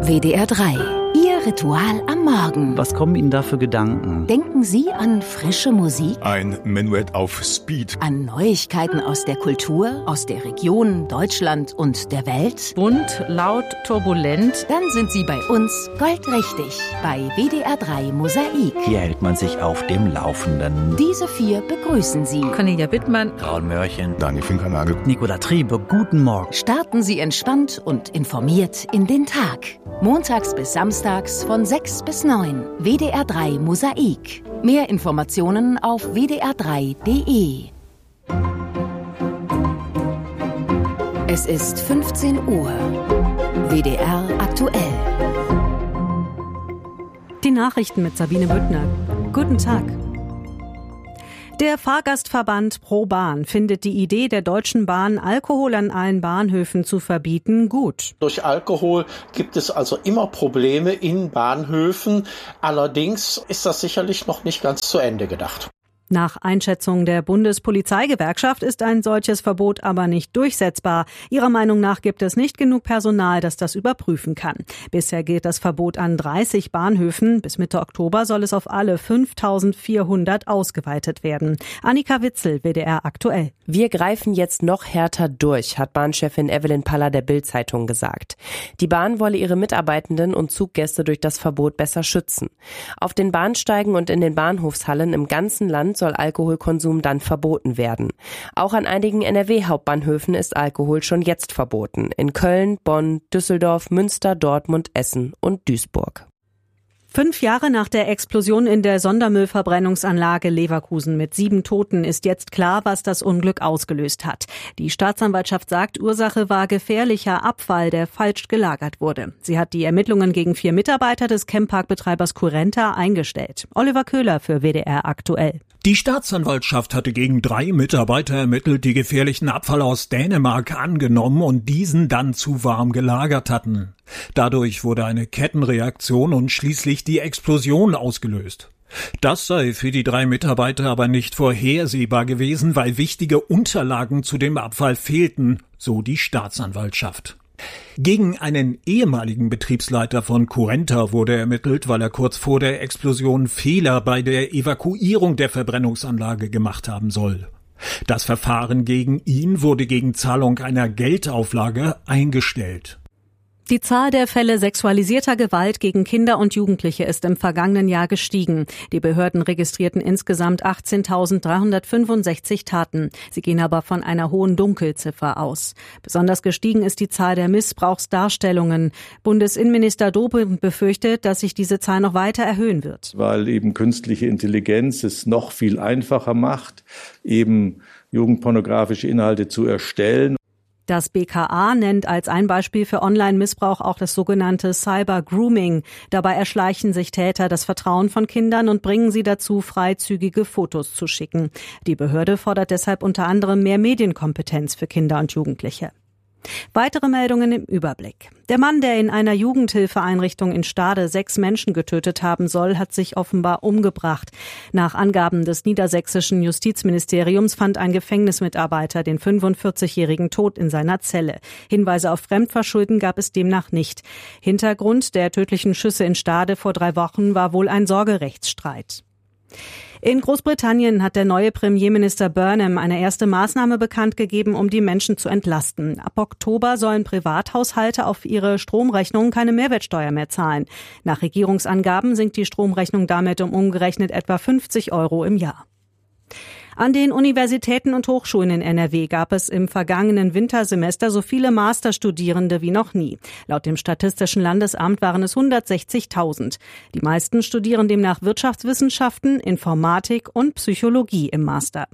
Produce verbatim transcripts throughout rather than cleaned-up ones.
W D R drei. Ihr Ritual am Morgen. Was kommen Ihnen da für Gedanken? Denken Sie an frische Musik? Ein Menuett auf Speed. An Neuigkeiten aus der Kultur, aus der Region, Deutschland und der Welt? Bunt, laut, turbulent. Dann sind Sie bei uns goldrichtig. Bei W D R drei Mosaik. Hier hält man sich auf dem Laufenden. Diese vier begrüßen Sie. Cornelia Bittmann. Raul Mörchen. Daniel Finkernagel. Nicola Triebe, guten Morgen. Starten Sie entspannt und informiert in den Tag. Montags bis Samstags von sechs bis neun. W D R drei Mosaik. Mehr Informationen auf w d r drei punkt d e. Es ist fünfzehn Uhr. W D R aktuell. Die Nachrichten mit Sabine Büttner. Guten Tag. Der Fahrgastverband ProBahn findet die Idee der Deutschen Bahn, Alkohol an allen Bahnhöfen zu verbieten, gut. Durch Alkohol gibt es also immer Probleme in Bahnhöfen. Allerdings ist das sicherlich noch nicht ganz zu Ende gedacht. Nach Einschätzung der Bundespolizeigewerkschaft ist ein solches Verbot aber nicht durchsetzbar. Ihrer Meinung nach gibt es nicht genug Personal, das das überprüfen kann. Bisher gilt das Verbot an dreißig Bahnhöfen. Bis Mitte Oktober soll es auf alle fünftausendvierhundert ausgeweitet werden. Annika Witzel, W D R aktuell. Wir greifen jetzt noch härter durch, hat Bahnchefin Evelyn Paller der Bild-Zeitung gesagt. Die Bahn wolle ihre Mitarbeitenden und Zuggäste durch das Verbot besser schützen. Auf den Bahnsteigen und in den Bahnhofshallen im ganzen Land soll Alkoholkonsum dann verboten werden. Auch an einigen N R W-Hauptbahnhöfen ist Alkohol schon jetzt verboten. In Köln, Bonn, Düsseldorf, Münster, Dortmund, Essen und Duisburg. Fünf Jahre nach der Explosion in der Sondermüllverbrennungsanlage Leverkusen mit sieben Toten ist jetzt klar, was das Unglück ausgelöst hat. Die Staatsanwaltschaft sagt, Ursache war gefährlicher Abfall, der falsch gelagert wurde. Sie hat die Ermittlungen gegen vier Mitarbeiter des Chemparkbetreibers Currenta eingestellt. Oliver Köhler für W D R aktuell. Die Staatsanwaltschaft hatte gegen drei Mitarbeiter ermittelt, die gefährlichen Abfall aus Dänemark angenommen und diesen dann zu warm gelagert hatten. Dadurch wurde eine Kettenreaktion und schließlich die Explosion ausgelöst. Das sei für die drei Mitarbeiter aber nicht vorhersehbar gewesen, weil wichtige Unterlagen zu dem Abfall fehlten, so die Staatsanwaltschaft. Gegen einen ehemaligen Betriebsleiter von Currenta wurde ermittelt, weil er kurz vor der Explosion Fehler bei der Evakuierung der Verbrennungsanlage gemacht haben soll. Das Verfahren gegen ihn wurde gegen Zahlung einer Geldauflage eingestellt. Die Zahl der Fälle sexualisierter Gewalt gegen Kinder und Jugendliche ist im vergangenen Jahr gestiegen. Die Behörden registrierten insgesamt achtzehntausenddreihundertfünfundsechzig Taten. Sie gehen aber von einer hohen Dunkelziffer aus. Besonders gestiegen ist die Zahl der Missbrauchsdarstellungen. Bundesinnenminister Dobrindt befürchtet, dass sich diese Zahl noch weiter erhöhen wird. Weil eben künstliche Intelligenz es noch viel einfacher macht, eben jugendpornografische Inhalte zu erstellen. Das B K A nennt als ein Beispiel für Online-Missbrauch auch das sogenannte Cyber-Grooming. Dabei erschleichen sich Täter das Vertrauen von Kindern und bringen sie dazu, freizügige Fotos zu schicken. Die Behörde fordert deshalb unter anderem mehr Medienkompetenz für Kinder und Jugendliche. Weitere Meldungen im Überblick. Der Mann, der in einer Jugendhilfeeinrichtung in Stade sechs Menschen getötet haben soll, hat sich offenbar umgebracht. Nach Angaben des niedersächsischen Justizministeriums fand ein Gefängnismitarbeiter den fünfundvierzigjährigen tot in seiner Zelle. Hinweise auf Fremdverschulden gab es demnach nicht. Hintergrund der tödlichen Schüsse in Stade vor drei Wochen war wohl ein Sorgerechtsstreit. In Großbritannien hat der neue Premierminister Burnham eine erste Maßnahme bekannt gegeben, um die Menschen zu entlasten. Ab Oktober sollen Privathaushalte auf ihre Stromrechnungen keine Mehrwertsteuer mehr zahlen. Nach Regierungsangaben sinkt die Stromrechnung damit um umgerechnet etwa fünfzig Euro im Jahr. An den Universitäten und Hochschulen in N R W gab es im vergangenen Wintersemester so viele Masterstudierende wie noch nie. Laut dem Statistischen Landesamt waren es hundertsechzigtausend. Die meisten studieren demnach Wirtschaftswissenschaften, Informatik und Psychologie im Master.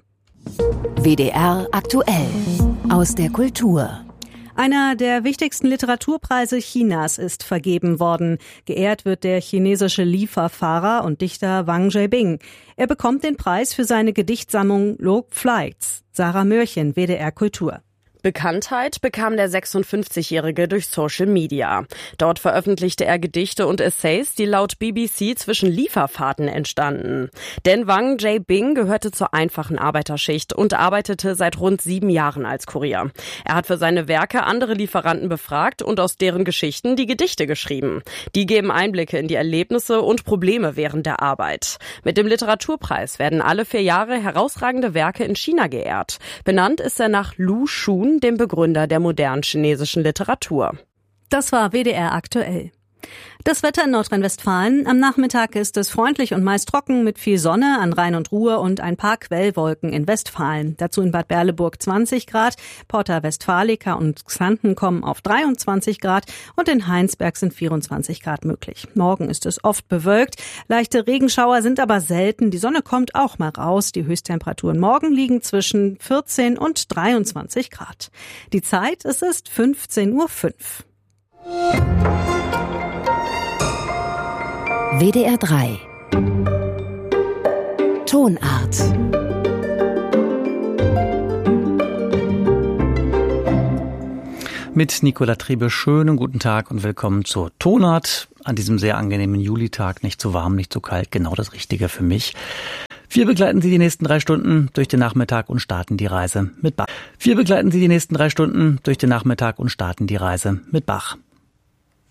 W D R aktuell aus der Kultur. Einer der wichtigsten Literaturpreise Chinas ist vergeben worden. Geehrt wird der chinesische Lieferfahrer und Dichter Wang Zhebing. Er bekommt den Preis für seine Gedichtsammlung Log Flights. Sarah Mörchen, W D R Kultur. Bekanntheit bekam der sechsundfünfzigjährige durch Social Media. Dort veröffentlichte er Gedichte und Essays, die laut B B C zwischen Lieferfahrten entstanden. Denn Wang Jae-bing gehörte zur einfachen Arbeiterschicht und arbeitete seit rund sieben Jahren als Kurier. Er hat für seine Werke andere Lieferanten befragt und aus deren Geschichten die Gedichte geschrieben. Die geben Einblicke in die Erlebnisse und Probleme während der Arbeit. Mit dem Literaturpreis werden alle vier Jahre herausragende Werke in China geehrt. Benannt ist er nach Lu Xun, dem Begründer der modernen chinesischen Literatur. Das war W D R aktuell. Das Wetter in Nordrhein-Westfalen. Am Nachmittag ist es freundlich und meist trocken mit viel Sonne an Rhein und Ruhr und ein paar Quellwolken in Westfalen. Dazu in Bad Berleburg zwanzig Grad, Porta Westfalica und Xanten kommen auf dreiundzwanzig Grad und in Heinsberg sind vierundzwanzig Grad möglich. Morgen ist es oft bewölkt, leichte Regenschauer sind aber selten. Die Sonne kommt auch mal raus. Die Höchsttemperaturen morgen liegen zwischen vierzehn und dreiundzwanzig Grad. Die Zeit, es ist fünfzehn Uhr fünf. W D R drei Tonart. Mit Nicola Triebe, schönen guten Tag und willkommen zur Tonart. An diesem sehr angenehmen Julitag, nicht zu warm, nicht zu kalt, genau das Richtige für mich. Wir begleiten Sie die nächsten drei Stunden durch den Nachmittag und starten die Reise mit Bach. Wir begleiten Sie die nächsten drei Stunden durch den Nachmittag und starten die Reise mit Bach.